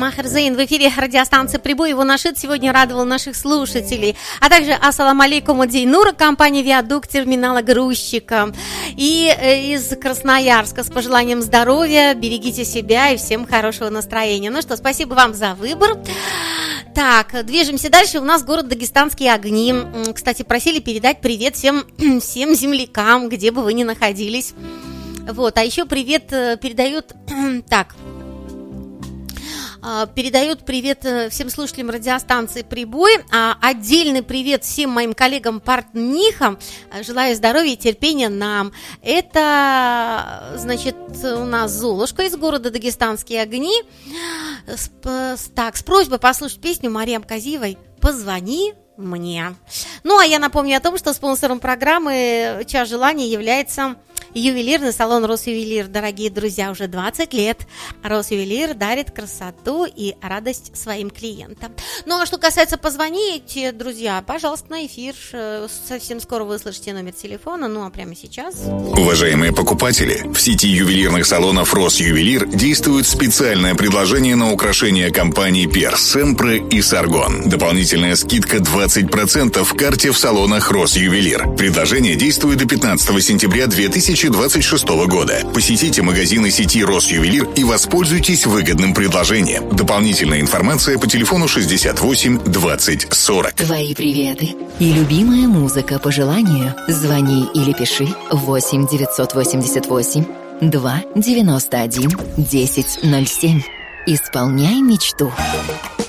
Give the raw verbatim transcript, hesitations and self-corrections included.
Махер Зейн в эфире радиостанции «Прибой». Его нашид сегодня радовал наших слушателей. А также ассаламу алейкум Дейнура, компания «Виадук» терминала грузчика. И из Красноярска с пожеланием здоровья, берегите себя и всем хорошего настроения. Ну что, спасибо вам за выбор. Так, движемся дальше. У нас город Дагестанские огни. Кстати, просили передать привет всем, всем землякам, где бы вы ни находились. Вот, а еще привет передают... Так... Передают привет всем слушателям радиостанции «Прибой». Отдельный привет всем моим коллегам-партнихам. Желаю здоровья и терпения нам. Это, значит, у нас Золушка из города Дагестанские огни. Так, с просьбой послушать песню Мариам Казиевой «Позвони мне». Ну, а я напомню о том, что спонсором программы «Час желаний» является... ювелирный салон «Росювелир». Дорогие друзья, уже двадцать лет «Росювелир» дарит красоту и радость своим клиентам. Ну, а что касается «Позвоните», друзья, пожалуйста, на эфир. Совсем скоро вы услышите номер телефона. Ну, а прямо сейчас... Уважаемые покупатели, в сети ювелирных салонов «Росювелир» действует специальное предложение на украшения компаний «Перс», «Семпре» и «Саргон». Дополнительная скидка двадцать процентов в карте в салонах «Росювелир». Предложение действует до пятнадцатого сентября две тысячи двадцать шестого года. Посетите магазины сети «Росювелир» и воспользуйтесь выгодным предложением. Дополнительная информация по телефону шестьдесят восемь двадцать сорок. Твои приветы и любимая музыка по желанию. Звони или пиши восемь девятьсот восемьдесят восемь два девяносто один десять ноль семь. Исполняй мечту.